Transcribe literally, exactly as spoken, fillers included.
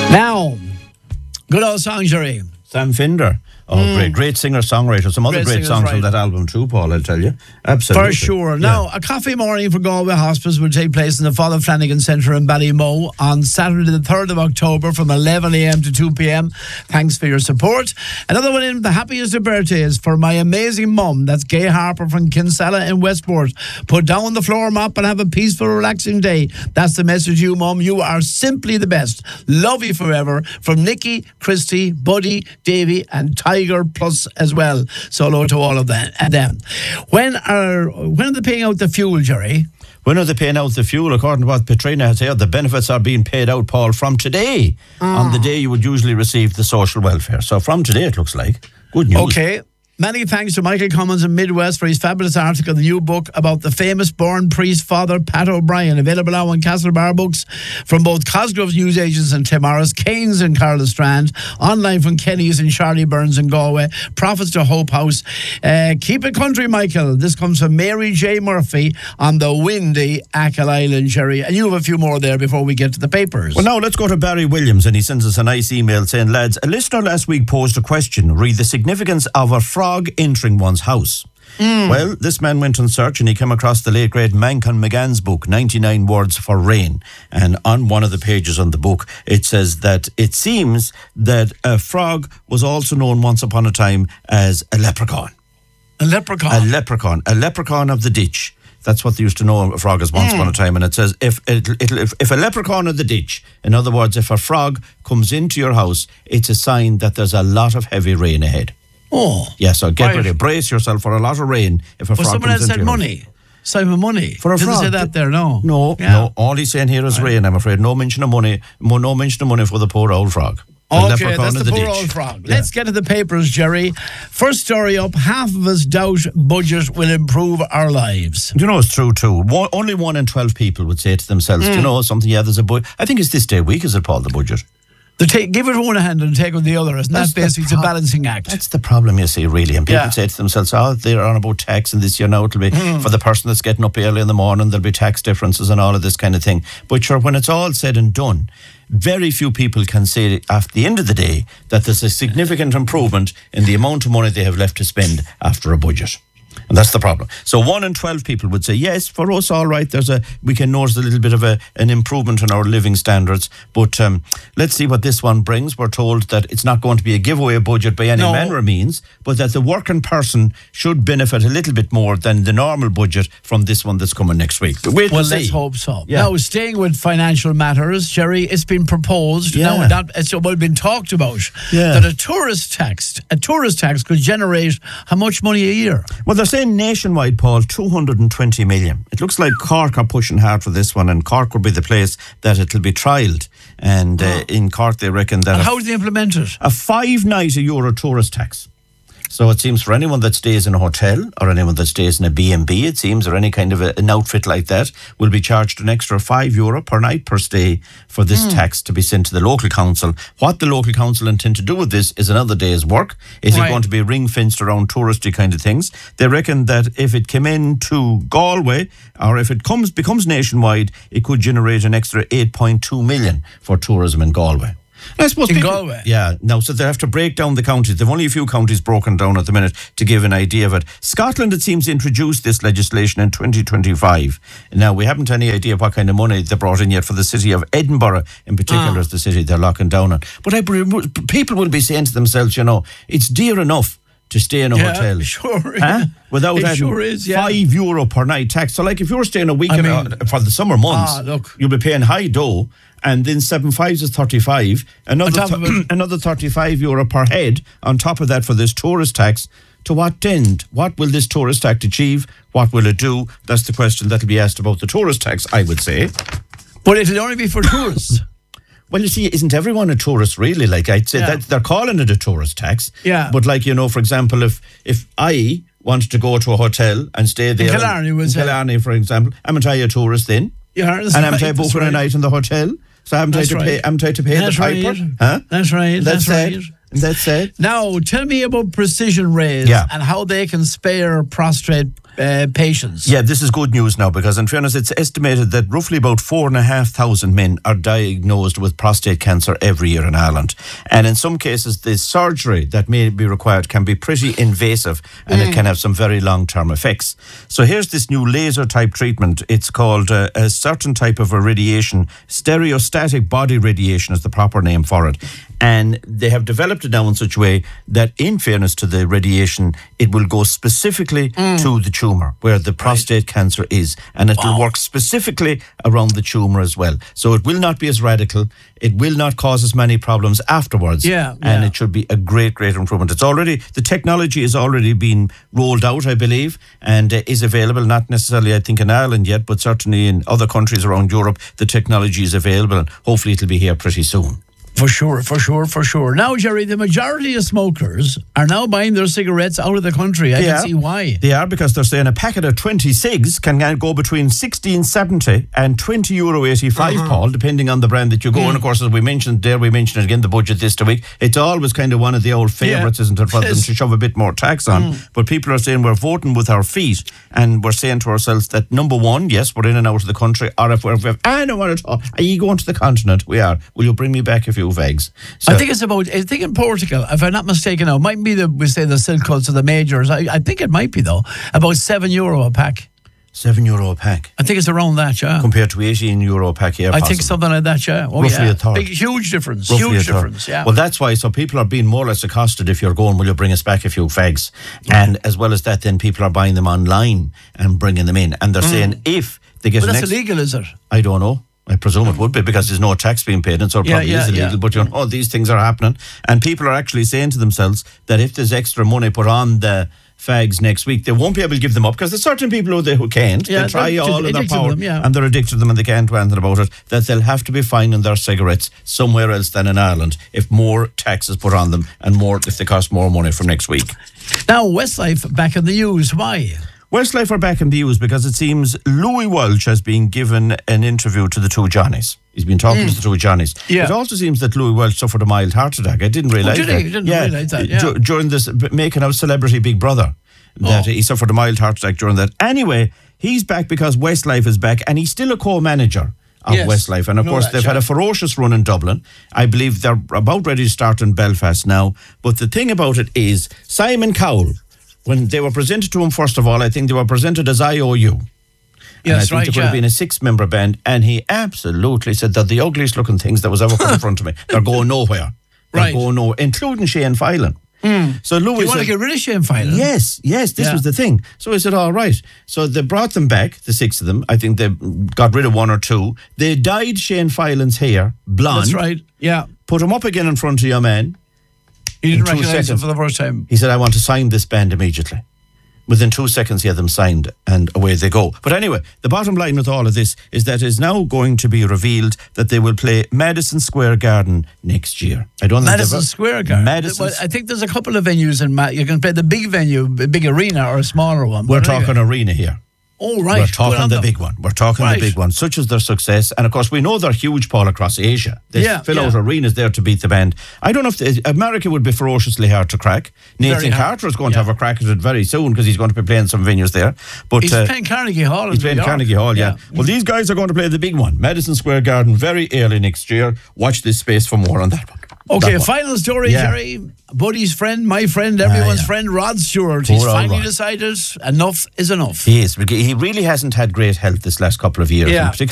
Now, good old song, Jerry. Sam Finder. Oh, mm. great, great singer-songwriter. Some other great, great songs right. from that album too, Paul, I'll tell you. Absolutely. For sure. Yeah. Now, a coffee morning for Galway Hospice will take place in the Father Flanagan Centre in Ballymoe on Saturday the third of October from eleven a.m. to two p.m. Thanks for your support. Another one in the happiest of birthdays for my amazing mum. That's Gay Harper from Kinsella in Westport. Put down the floor mop and have a peaceful, relaxing day. That's the message, you, Mum. You are simply the best. Love you forever. From Nikki, Christy, Buddy, Davy and Tiger Plus as well. So hello to all of them. And them. When are when are they paying out the fuel, Jerry? When are they paying out the fuel? According to what Petrina has said, the benefits are being paid out, Paul, from today, ah. on the day you would usually receive the social welfare. So from today, it looks like. Good news. Okay. Many thanks to Michael Cummins in Midwest for his fabulous article, the new book about the famous born priest father Pat O'Brien, available now on Castlebar Books from both Cosgrove's newsagents and Tim Morris, Keynes and Carla Strand, online from Kenny's and Charlie Burns in Galway, Prophets to Hope House. Uh, keep it country, Michael. This comes from Mary J. Murphy on the windy Achill Island, Jerry. And you have a few more there before we get to the papers. Well, now let's go to Barry Williams, and he sends us a nice email saying, lads, a listener last week posed a question. Read the significance of a frog entering one's house. Mm. Well, this man went on search and he came across the late great Manchon McGann's book, ninety-nine Words for Rain. And on one of the pages on the book, it says that it seems that a frog was also known once upon a time as a leprechaun. A leprechaun? A leprechaun. A leprechaun of the ditch. That's what they used to know a frog as once mm. upon a time. And it says, if, it, it, if if a leprechaun of the ditch, in other words, if a frog comes into your house, it's a sign that there's a lot of heavy rain ahead. Oh. Yeah, so get right. ready. Brace yourself for a lot of rain if a well, frog someone comes else into said your money. house. Simon Money. For a Didn't frog. say that there, no. No, yeah. no. All he's saying here is right. rain, I'm afraid. No mention of money. No mention of money for the poor old frog. The okay, that's the, the poor ditch. old frog. Yeah. Let's get to the papers, Jerry. First story up, half of us doubt budget will improve our lives. Do you know, it's true too. One, only one in twelve people would say to themselves, mm. do you know something, yeah, there's a budget. I think it's this day week, is it, Paul, the budget? The take, give it one hand and take with the other. Isn't that basically it's a balancing act? That's the problem, you see, really. And people yeah. say to themselves, oh, they're on about tax, and this year now it'll be mm. for the person that's getting up early in the morning, there'll be tax differences and all of this kind of thing. But sure, when it's all said and done, very few people can say at the end of the day that there's a significant improvement in the amount of money they have left to spend after a budget. And that's the problem. So one in twelve people would say, yes, for us, all right, there's a we can notice a little bit of a, an improvement in our living standards. But um, let's see what this one brings. We're told that it's not going to be a giveaway budget by any no. manner of means, but that the working person should benefit a little bit more than the normal budget from this one that's coming next week. Wait well, let's see. hope so. Yeah. Now, staying with financial matters, Jerry, it's been proposed, yeah. now that, it's well been talked about, yeah. that a tourist tax, a tourist tax could generate how much money a year? Well, they're saying nationwide, Paul, two hundred twenty million. It looks like Cork are pushing hard for this one, and Cork will be the place that it'll be trialled. And uh, in Cork, they reckon that... And how do they implement it? A five-night a euro tourist tax. So it seems for anyone that stays in a hotel or anyone that stays in a B and B, it seems, or any kind of a, an outfit like that, will be charged an extra five euro per night per stay for this mm. tax to be sent to the local council. What the local council intend to do with this is another day's work. Is right. it going to be ring-fenced around touristy kind of things? They reckon that if it came into Galway, or if it comes becomes nationwide, it could generate an extra eight point two million for tourism in Galway. I suppose in people, Galway? Yeah. Now, so they have to break down the counties. They've only a few counties broken down at the minute to give an idea of it. Scotland, it seems, introduced this legislation in twenty twenty-five. Now, we haven't any idea what kind of money they brought in yet for the city of Edinburgh, in particular, ah. is the city they're locking down on. But I, people will be saying to themselves, you know, it's dear enough to stay in a yeah, hotel. Sure. Huh? Without it having sure is, yeah. five euro per night tax. So, like, if you're staying a week I in, mean, uh, for the summer months, ah, look. you'll be paying high dough. And then seven fives is thirty-five. Another th- another thirty-five euro per head on top of that for this tourist tax. To what end? What will this tourist tax achieve? What will it do? That's the question that'll be asked about the tourist tax, I would say. But it'll only be for tourists. Well, you see, isn't everyone a tourist, really? Like, I'd say yeah. that they're calling it a tourist tax. Yeah. But, like, you know, for example, if if I wanted to go to a hotel and stay there... In Killarney, was in Killarney, for example, I'm a a tourist then. Yeah, and I'm right, book for right. a night in the hotel. So I'm trying to right. pay. I'm trying to pay that's the piper. Right. Huh? That's right. That's, that's right. right. That's it. Now, tell me about Precision Rays yeah. and how they can spare prostrate uh, patients. Yeah, this is good news now, because in fairness, it's estimated that roughly about four and a half thousand men are diagnosed with prostate cancer every year in Ireland. And in some cases, the surgery that may be required can be pretty invasive, and mm. it can have some very long-term effects. So here's this new laser-type treatment. It's called uh, a certain type of irradiation. Stereostatic body radiation is the proper name for it. And they have developed it now in such a way that, in fairness to the radiation, it will go specifically mm. to the tumour where the prostate right. cancer is. And it wow. will work specifically around the tumour as well. So it will not be as radical. It will not cause as many problems afterwards. Yeah, and yeah. it should be a great, great improvement. It's already, the technology is already being rolled out, I believe, and uh, is available, not necessarily, I think, in Ireland yet, but certainly in other countries around Europe, the technology is available, and hopefully it'll be here pretty soon. For sure, for sure, for sure. Now, Jerry, the majority of smokers are now buying their cigarettes out of the country. I they can are. see why. They are, because they're saying a packet of twenty cigs can go between sixteen seventy and twenty euro eighty-five, uh-huh. Paul, depending on the brand that you go. Mm. And of course, as we mentioned there, we mentioned it again, the budget this week. It's always kind of one of the old favourites, yeah. isn't it, for them to shove a bit more tax on. Mm. But people are saying we're voting with our feet, and we're saying to ourselves that, number one, yes, we're in and out of the country, or if we're, if we're I don't want to talk, are you going to the continent? We are. Will you bring me back a few vegs? So, I think it's about, I think in Portugal, if I'm not mistaken now, it might be the, we say the silk cuts of the majors. I, I think it might be, though, about seven euro a pack. Seven euro a pack. I think it's around that, yeah. Compared to eighteen euro a pack, yeah. I possible. think something like that, yeah. Oh, Roughly yeah. a third. Big, huge difference. Roughly huge a third. difference, yeah. Well, that's why, so people are being more or less accosted if you're going, will you bring us back a few fags? Mm. And as well as that, then people are buying them online and bringing them in. And they're mm. saying if they get But an that's ex- illegal, is it? I don't know. I presume it would be, because there's no tax being paid, and so it yeah, probably yeah, is illegal. Yeah. But you know, these things are happening, and people are actually saying to themselves that if there's extra money put on the fags next week, they won't be able to give them up, because there's certain people who, they, who can't. Yeah, they try all of their power, them, yeah. and they're addicted to them, and they can't do anything about it. That they'll have to be finding their cigarettes somewhere else than in Ireland if more tax is put on them, and more if they cost more money from next week. Now, Westlife back in the news. Why? Westlife are back in the news because it seems Louis Walsh has been given an interview to the two Johnnies. He's been talking mm. to the two Johnnies. Yeah. It also seems that Louis Walsh suffered a mild heart attack. I didn't realise oh, did that. He? You didn't yeah. realise that, yeah. D- during this making of Celebrity Big Brother, that oh. he suffered a mild heart attack during that. Anyway, he's back because Westlife is back, and he's still a co-manager of yes. Westlife. And of course, that, they've yeah. had a ferocious run in Dublin. I believe they're about ready to start in Belfast now. But the thing about it is, Simon Cowell, when they were presented to him, first of all, I think they were presented as I O U. Yes, and I think right, there could yeah. have been a six-member band, and he absolutely said that the ugliest looking things that was ever put in front of me, they're going nowhere. They're right. going nowhere, including Shane Filan. Mm. So Louis Do you want said, to get rid of Shane Filan? Yes, yes, this yeah. was the thing. So he said, all right. So they brought them back, the six of them. I think they got rid of one or two. They dyed Shane Filan's hair blonde. That's right, yeah. Put him up again in front of your man. He didn't recognise him for the first time. He said, I want to sign this band immediately. Within two seconds, he had them signed, and away they go. But anyway, the bottom line with all of this is that it's now going to be revealed that they will play Madison Square Garden next year. I don't Madison think Square Garden. Madison. Well, I think there's a couple of venues in Ma- you can play the big venue, a big arena, or a smaller one. We're talking anyway. arena here. Oh, right. We're talking the them. big one. We're talking right. the big one. Such is their success. And of course, we know they're huge, Paul, across Asia. They yeah, fill yeah. out arenas there to beat the band. I don't know if the, America would be ferociously hard to crack. Nathan Carter is going yeah. to have a crack at it very soon because he's going to be playing some venues there. But He's uh, playing Carnegie Hall. He's playing Carnegie Hall, yeah. yeah. Well, these guys are going to play the big one, Madison Square Garden, very early next year. Watch this space for more on that one. Okay, that one. final story, yeah. Jerry. Buddy's friend, my friend, everyone's ah, yeah. friend, Rod Stewart. He's Poor finally decided enough is enough. He is. He really hasn't had great health this last couple of years. Yeah.